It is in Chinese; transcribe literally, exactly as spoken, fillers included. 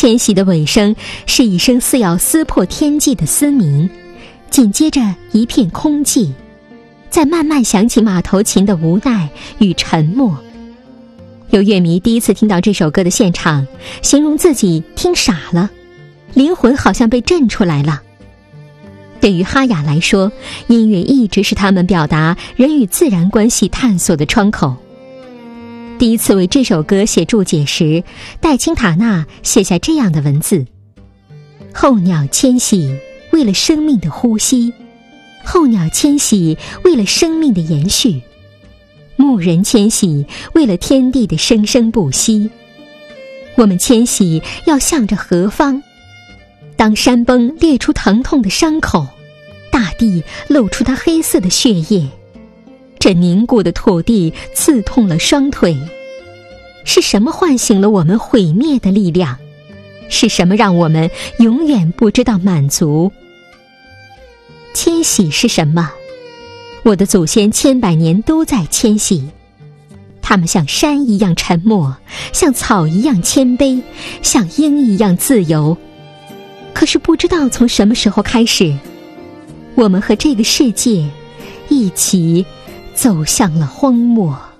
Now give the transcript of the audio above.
迁徙的尾声是一声似要撕破天际的嘶鸣，紧接着一片空寂，再慢慢响起马头琴的无奈与沉默。有乐迷第一次听到这首歌的现场，形容自己听傻了，灵魂好像被震出来了。对于哈雅来说，音乐一直是他们表达人与自然关系探索的窗口。第一次为这首歌写注解时，戴青塔纳写下这样的文字：候鸟迁徙，为了生命的呼吸；候鸟迁徙，为了生命的延续；牧人迁徙，为了天地的生生不息。我们迁徙要向着何方？当山崩裂出疼痛的伤口，大地露出它黑色的血液，这凝固的土地刺痛了双腿。是什么唤醒了我们毁灭的力量？是什么让我们永远不知道满足？迁徙是什么？我的祖先千百年都在迁徙，他们像山一样沉默，像草一样谦卑，像鹰一样自由。可是不知道从什么时候开始，我们和这个世界一起走向了荒漠。